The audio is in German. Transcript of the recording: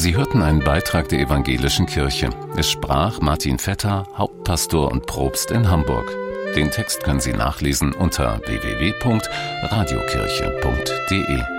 Sie hörten einen Beitrag der Evangelischen Kirche. Es sprach Martin Vetter, Hauptpastor und Propst in Hamburg. Den Text können Sie nachlesen unter www.radiokirche.de.